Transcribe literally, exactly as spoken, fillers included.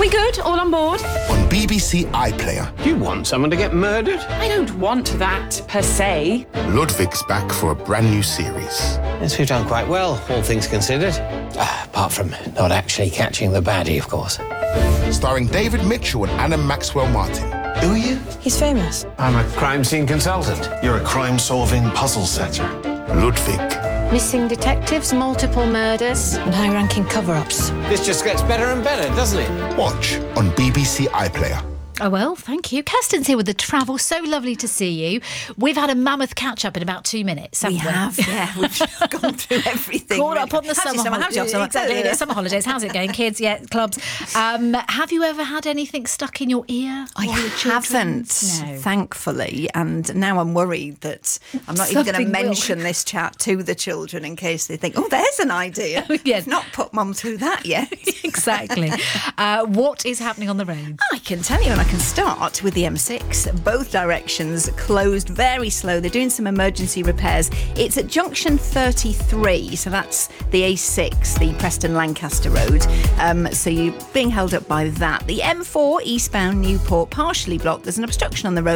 We good? All on board? On B B C iPlayer. You want someone to get murdered? I don't want that, per se. Ludwig's back for a brand new series. Yes, we've done quite well, all things considered. Uh, apart from not actually catching the baddie, of course. Starring David Mitchell and Anna Maxwell Martin. Who are you? He's famous. I'm a crime scene consultant. You're a crime-solving puzzle setter. Ludwig. Missing detectives, multiple murders, and high-ranking cover-ups. This just gets better and better, doesn't it? Watch on B B C iPlayer. Oh, well, thank you. Kirsten's here with the travel. So lovely to see you. We've had a mammoth catch-up in about two minutes, haven't We we? have, yeah. We've gone through everything. Caught up on the How's summer, your summer? How's your summer? Exactly, yeah, summer holidays. How's it going? Kids, yeah, clubs. Um, have you ever had anything stuck in your ear? I or your haven't, children's? No. thankfully, and now I'm worried that I'm not even going to Something will. mention this chat to the children in case they think, oh, there's an idea. Yes. I've not put mum through that yet. Exactly. Uh, what is happening on the roads? I can tell you, and I can start with the M six. Both directions closed very slow. They're doing some emergency repairs. It's at junction thirty-three, so that's the A six, the Preston-Lancaster road. Um, so you're being held up by that. The M four eastbound Newport, partially blocked. There's an obstruction on the road.